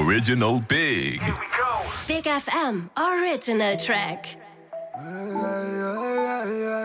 Original Big. Here we go. Big FM Original Track.